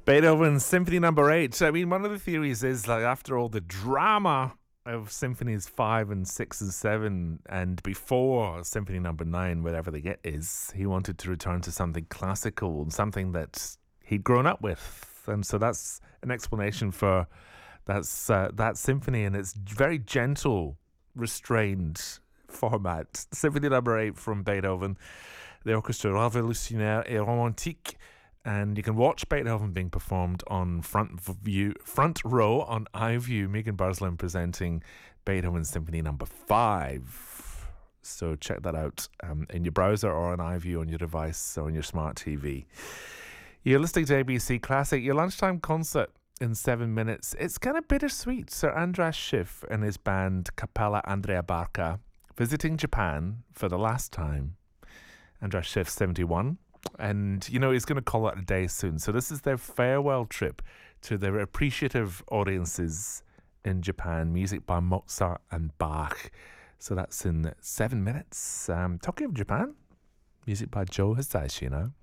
Beethoven's Symphony Number 8. I mean, one of the theories is like after all the drama of symphonies 5 and 6 and 7 and before symphony number 9, wherever the get is, he wanted to return to something classical, something that he'd grown up with. And so that's an explanation for that symphony and its very gentle, restrained format. Symphony number 8 from Beethoven, the Orchestre Révolutionnaire et Romantique. And you can watch Beethoven being performed on front row on iView. Megan Burslem presenting Beethoven Symphony Number 5. So check that out in your browser or on iView on your device or on your smart TV. You're listening to ABC Classic, your lunchtime concert in 7 minutes. It's kind of bittersweet. Sir Andras Schiff and his band Capella Andrea Barca visiting Japan for the last time. Andras Schiff, 71. And, you know, he's going to call it a day soon. So this is their farewell trip to their appreciative audiences in Japan. Music by Mozart and Bach. So that's in 7 minutes. Talking of Japan, music by Joe Hisaishi, you know.